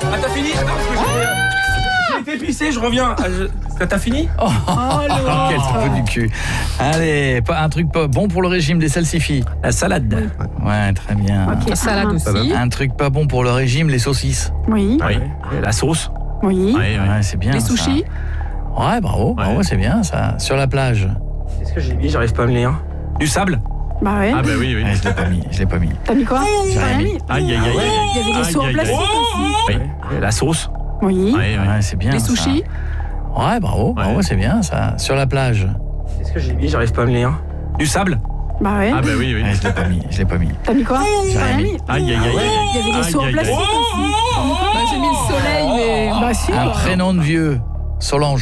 Ah, t'as fini? Attends, parce que j'ai été pissé, je reviens. T'as fini? Oh, quel trou du cul. Allez, un truc pas bon pour le régime, des salsifis. La salade. Ouais, très bien. Ok, salade aussi. Un truc pas bon pour le régime, les saucisses. Oui. Oui. La sauce. Oui. Ouais, c'est bien. Les ça. sushis. Ouais, bravo, c'est bien ça. Sur la plage. Qu'est-ce que j'ai mis? J'arrive pas à me lire. Du sable? Bah ouais. Ah bah oui. Ouais, je l'ai pas mis. T'as mis quoi? J'ai rien mis. Aïe. Il y avait des seaux en plastique aussi. Oui. La sauce. Oui. Ouais, c'est bien. Les ça. sushis. Ouais, bravo, c'est bien ça. Sur la plage. Qu'est-ce que j'ai mis? J'arrive pas à me lire. Du sable? Bah ouais. Ah bah oui. Ouais, je l'ai pas mis. T'as mis quoi? J'ai rien mis. Aïe. Il y avait des seaux en plastique aussi. Bah j'ai mis le soleil, mais... Bah si. Un prénom de vieux. Solange.